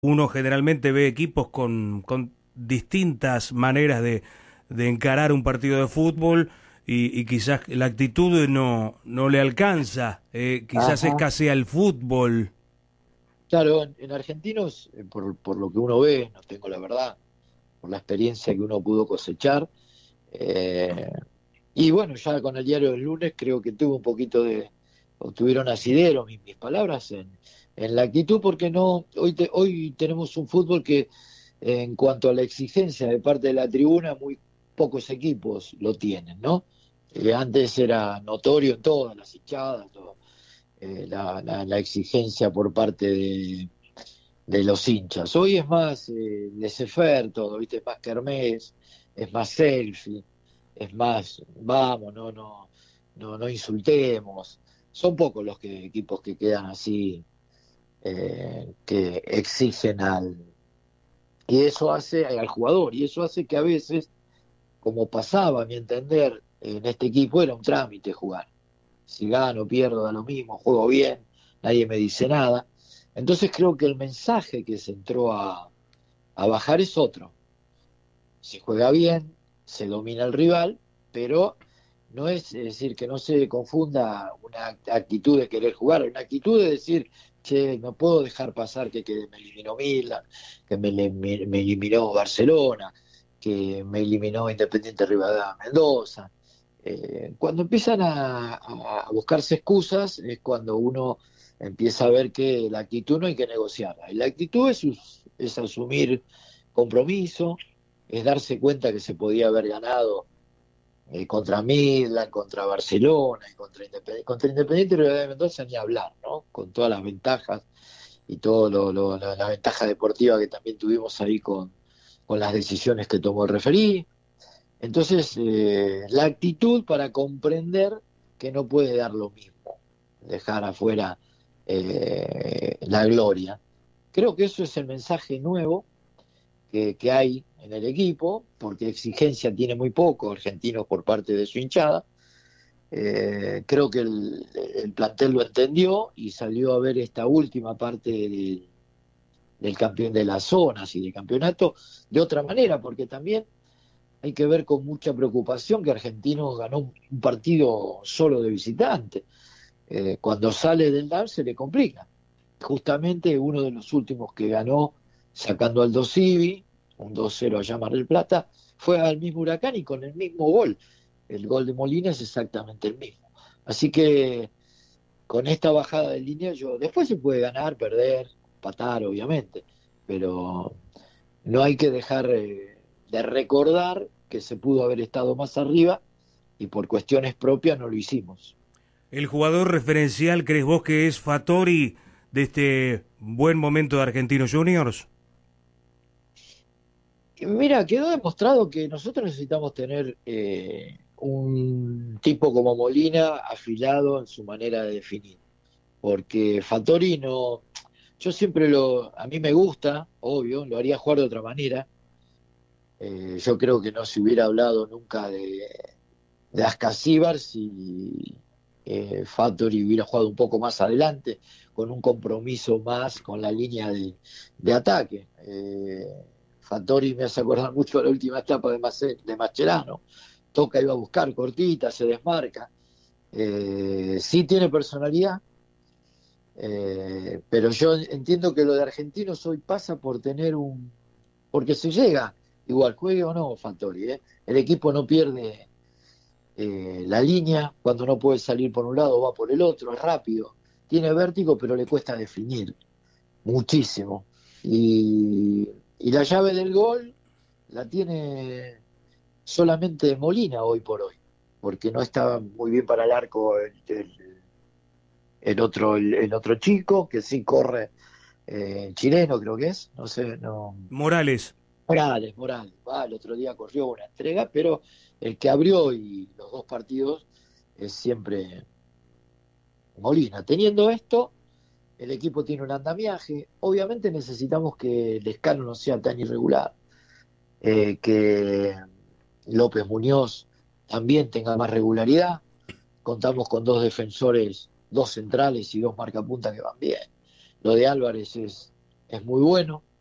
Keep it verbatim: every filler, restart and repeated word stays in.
uno generalmente ve equipos con, con distintas maneras de, de encarar un partido de fútbol y, y quizás la actitud no, no le alcanza, eh, quizás Ajá. escasea el fútbol. Claro, en, en argentinos, eh, por, por lo que uno ve, no tengo la verdad, por la experiencia que uno pudo cosechar. eh, y bueno, ya con el diario del lunes creo que tuve un poquito de, o tuvieron asidero mis, mis palabras en, en la actitud, porque no, hoy, te- hoy tenemos un fútbol que eh, en cuanto a la exigencia de parte de la tribuna, muy pocos equipos lo tienen, ¿no? Eh, antes era notorio en todas las hinchadas, todo, eh, la, la, la exigencia por parte de, de los hinchas. Hoy es más eh, laissez-faire todo, ¿viste? Es más kermés, es más selfie, es más, vamos, no, no, no, no insultemos. Son pocos los que, equipos que quedan así, eh, que exigen al, y eso hace al jugador, y eso hace que a veces, como pasaba a mi entender, en este equipo era un trámite jugar. Si gano, pierdo, da lo mismo, juego bien, nadie me dice nada. Entonces creo que el mensaje que se entró a, a bajar es otro. Se juega bien, se domina el rival, pero no es, es decir, que no se confunda una actitud de querer jugar, una actitud de decir, che, no puedo dejar pasar que, que me eliminó Milan, que me, me, me eliminó Barcelona, que me eliminó Independiente Rivadavia Mendoza. Eh, cuando empiezan a, a, buscarse excusas es cuando uno empieza a ver que la actitud no hay que negociarla. Y la actitud es, es asumir compromiso, es darse cuenta que se podía haber ganado eh, contra Midland, contra Barcelona y contra Independiente. Contra Independiente de Mendoza ni hablar, ¿no? Con todas las ventajas y toda lo, lo, la, la ventaja deportiva que también tuvimos ahí con, con las decisiones que tomó el referí. Entonces, eh, la actitud para comprender que no puede dar lo mismo, dejar afuera eh, la gloria. Creo que eso es el mensaje nuevo que, que hay en el equipo, porque exigencia tiene muy poco Argentinos por parte de su hinchada. Eh, creo que el, el, plantel lo entendió y salió a ver esta última parte del, del campeón de las zonas y del campeonato de otra manera, porque también hay que ver con mucha preocupación que Argentinos ganó un, un partido solo de visitante. Eh, cuando sale del D A R se le complica. Justamente uno de los últimos que ganó sacando al Dosivi, un dos cero allá en Mar del Plata, fue al mismo Huracán y con el mismo gol. El gol de Molina es exactamente el mismo. Así que con esta bajada de línea, yo después se puede ganar, perder, empatar, obviamente, pero no hay que dejar eh, de recordar que se pudo haber estado más arriba y por cuestiones propias no lo hicimos. ¿El jugador referencial crees vos que es Fattori de este buen momento de Argentinos Juniors? Mira, quedó demostrado que nosotros necesitamos tener eh, un tipo como Molina afilado en su manera de definir, porque Fattori no, yo siempre lo, a mí me gusta, obvio, lo haría jugar de otra manera. Eh, yo creo que no se hubiera hablado nunca de, de Ascasíbar si eh, Fattori hubiera jugado un poco más adelante, con un compromiso más con la línea de, de ataque. Eh, Fattori me hace acordar mucho de la última etapa de, Mace, de Mascherano. Toca, iba a buscar, cortita, se desmarca. Eh, sí tiene personalidad, eh, pero yo entiendo que lo de Argentinos hoy pasa por tener un... porque se llega, igual juegue o no Fattori, ¿eh? El equipo no pierde eh, la línea, cuando no puede salir por un lado va por el otro, es rápido, tiene vértigo pero le cuesta definir muchísimo. Y, y la llave del gol la tiene solamente Molina hoy por hoy, porque no estaba muy bien para el arco el, el, el otro, el, el, otro chico, que sí corre, eh, chileno creo que es, no sé, no. Morales. Morales, Morales, va, el otro día corrió una entrega, pero el que abrió y los dos partidos es siempre Molina. Teniendo esto, el equipo tiene un andamiaje. Obviamente necesitamos que el escalo no sea tan irregular, eh, que López Muñoz también tenga más regularidad. Contamos con dos defensores, dos centrales y dos marcapuntas que van bien. Lo de Álvarez es es muy bueno,